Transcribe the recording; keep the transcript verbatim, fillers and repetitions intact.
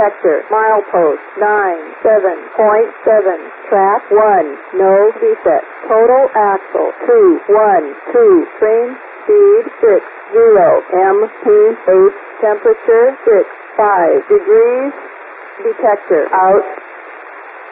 detector, milepost nine seven point seven, track one, no defect, total axle two one two, train speed six zero, M P H temperature six five degrees, detector out.